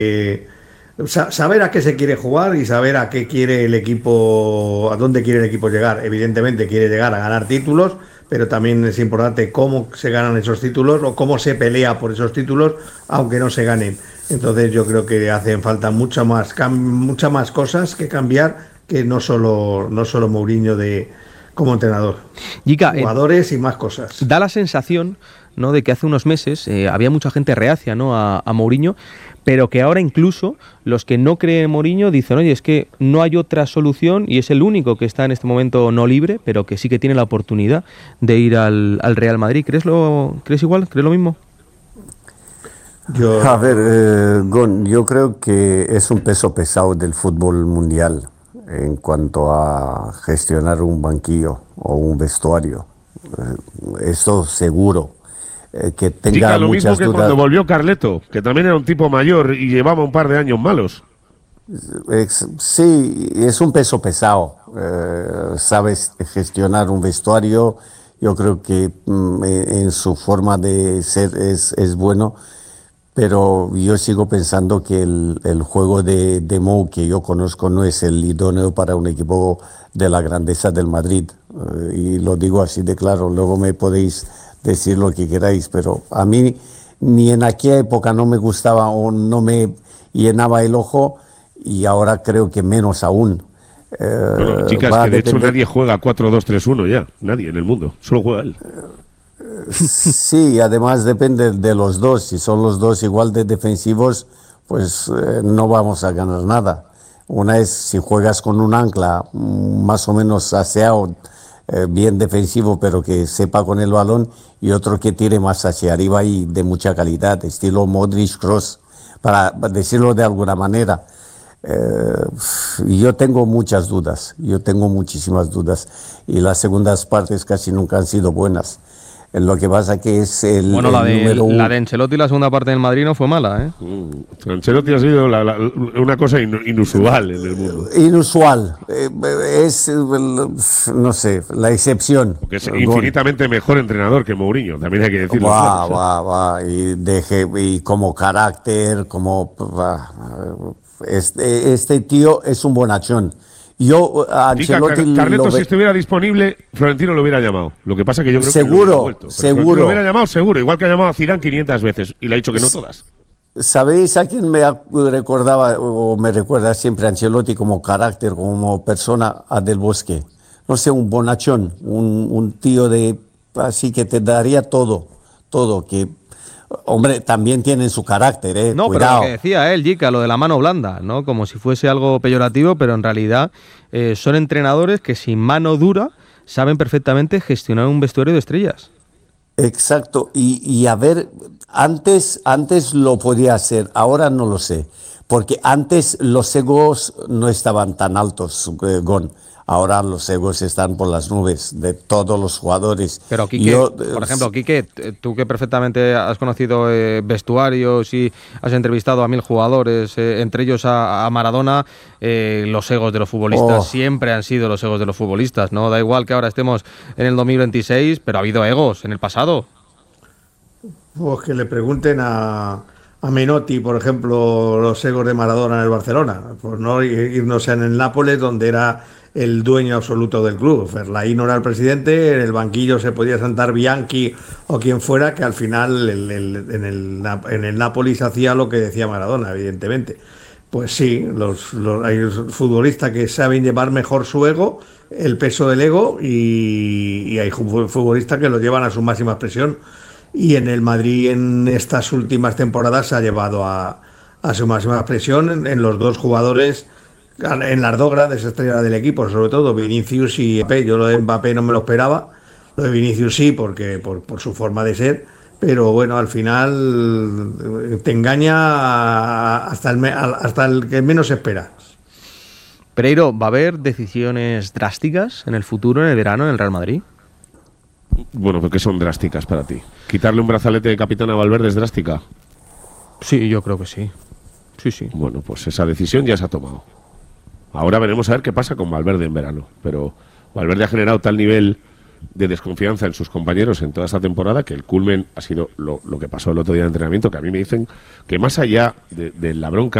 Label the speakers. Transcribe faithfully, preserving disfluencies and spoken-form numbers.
Speaker 1: eh, sa- saber a qué se quiere jugar y saber a qué quiere el equipo, a dónde quiere el equipo llegar. Evidentemente quiere llegar a ganar títulos, pero también es importante cómo se ganan esos títulos o cómo se pelea por esos títulos, aunque no se ganen. Entonces yo creo que hacen falta mucha más, cam- muchas más cosas que cambiar que no solo, no solo Mourinho de, como entrenador.
Speaker 2: Jica, eh,
Speaker 1: Jugadores y más cosas.
Speaker 2: da la sensación, ¿no?, de que hace unos meses eh, había mucha gente reacia, ¿no?, a, a Mourinho, pero que ahora incluso los que no creen en Mourinho dicen, oye, es que no hay otra solución y es el único que está en este momento no libre, pero que sí que tiene la oportunidad de ir al, al Real Madrid. ¿Crees lo, crees igual? ¿Crees lo mismo?
Speaker 1: Yo,
Speaker 3: A ver, eh, Gon, yo creo que es un peso pesado del fútbol mundial en cuanto a gestionar un banquillo o un vestuario. Eh, Eso seguro. Eh, que tenga
Speaker 4: Chica, lo mismo
Speaker 3: muchas
Speaker 4: que
Speaker 3: dudas.
Speaker 4: cuando volvió Carleto, que también era un tipo mayor y llevaba un par de años malos.
Speaker 3: Ex- Sí, es un peso pesado. Eh, sabes gestionar un vestuario. Yo creo que mm, en en su forma de ser es, es bueno, pero yo sigo pensando que el, el juego de, de Mou que yo conozco no es el idóneo para un equipo de la grandeza del Madrid. Eh, y lo digo así de claro. Luego me podéis decir lo que queráis, pero a mí ni en aquella época no me gustaba o no me llenaba el ojo, y ahora creo que menos aún.
Speaker 4: Bueno,
Speaker 3: Eh,
Speaker 4: chicas,
Speaker 3: va a
Speaker 4: que de hecho
Speaker 3: depender.
Speaker 4: nadie juega cuatro dos tres uno ya. Nadie en el mundo. Solo juega él.
Speaker 3: Sí, además depende de los dos. Si son los dos igual de defensivos, pues eh, no vamos a ganar nada. Una es si juegas con un ancla mm, más o menos aseado, eh, bien defensivo, pero que sepa con el balón, y otro que tire más hacia arriba y de mucha calidad, estilo Modric, Kroos, para decirlo de alguna manera. Eh, yo tengo muchas dudas, yo tengo muchísimas dudas, y las segundas partes casi nunca han sido buenas. Eh, Lo que pasa que es el,
Speaker 2: Bueno,
Speaker 3: el
Speaker 2: la de,
Speaker 3: número
Speaker 2: la
Speaker 3: uno.
Speaker 2: de Ancelotti, la segunda parte del Madrid no fue mala, ¿eh?
Speaker 4: Mm. Ancelotti ha sido la- la- una cosa inu- inusual en el mundo.
Speaker 3: Inusual, eh, es, eh, el- no sé, la excepción.
Speaker 4: Porque es
Speaker 3: Gon.
Speaker 4: infinitamente mejor entrenador que Mourinho, también hay que decirlo.
Speaker 3: Va,
Speaker 4: claro, o sea.
Speaker 3: va, va, y, deje, y como carácter, como... va, este, este tío es un bonachón. Yo a
Speaker 4: Chica,
Speaker 3: Ancelotti
Speaker 4: Car- Carleto,
Speaker 3: lo
Speaker 4: si
Speaker 3: ve-
Speaker 4: estuviera disponible, Florentino lo hubiera llamado. Lo que pasa que yo creo que no
Speaker 3: Seguro,
Speaker 4: hubiera vuelto. Pero Florentino
Speaker 3: seguro.
Speaker 4: lo hubiera llamado seguro, igual que ha llamado a Zidane quinientas veces y le ha dicho que no todas.
Speaker 3: ¿Sabéis a quién me ac- recordaba o me recuerda siempre Ancelotti como carácter, como persona? A Del Bosque. No sé, un bonachón, un, un tío de así que te daría todo, todo, que hombre, también tienen su carácter, eh,
Speaker 2: No, pero
Speaker 3: cuidado.
Speaker 2: lo que decía él, Jica, lo de la mano blanda, ¿no? Como si fuese algo peyorativo, pero en realidad eh, son entrenadores que sin mano dura saben perfectamente gestionar un vestuario de estrellas.
Speaker 3: Exacto, y, y a ver, antes, antes lo podía hacer, ahora no lo sé, porque antes los egos no estaban tan altos, eh, Gon. Ahora los egos están por las nubes de todos los jugadores.
Speaker 2: Pero Quique,
Speaker 3: Yo,
Speaker 2: por
Speaker 3: eh,
Speaker 2: ejemplo, Quique, t- tú que perfectamente has conocido eh, vestuarios y has entrevistado a mil jugadores, eh, entre ellos a, a Maradona, eh, los egos de los futbolistas
Speaker 3: Oh.
Speaker 2: siempre han sido los egos de los futbolistas, ¿no? Da igual que ahora estemos en el dos mil veintiséis, pero ha habido egos en el pasado.
Speaker 1: pues que le pregunten a, a Menotti, por ejemplo, los egos de Maradona en el Barcelona. Pues no irnos en el Nápoles, donde era el dueño absoluto del club. Ferlaí no era el presidente, en el banquillo se podía sentar Bianchi o quien fuera, que al final el- el- en, el, Na- en el Nápoles se hacía lo que decía Maradona, evidentemente. Pues sí, los, los- hay futbolistas que saben llevar mejor su ego, el peso del ego, y, y hay fu- futbolistas que lo llevan a su máxima expresión. Y en el Madrid en estas últimas temporadas se ha llevado a, a su máxima expresión en, en los dos jugadores, en las dos grandes estrellas del equipo, sobre todo Vinicius y Mbappé. Yo lo de Mbappé no me lo esperaba, lo de Vinicius sí, porque por, por su forma de ser, pero bueno, al final eh, te engaña hasta el, me- hasta el que menos esperas.
Speaker 2: Pereiro, ¿va a haber decisiones drásticas en el futuro, en el verano, en el Real Madrid?
Speaker 4: Bueno, porque son drásticas para ti. Quitarle un brazalete de capitán a Valverde es drástica.
Speaker 2: Sí, yo creo que sí. Sí, sí.
Speaker 4: Bueno, pues esa decisión ya se ha tomado. Ahora veremos a ver qué pasa con Valverde en verano. Pero Valverde ha generado tal nivel de desconfianza en sus compañeros en toda esta temporada, que el culmen ha sido lo, lo que pasó el otro día de entrenamiento, que a mí me dicen que más allá de, de la bronca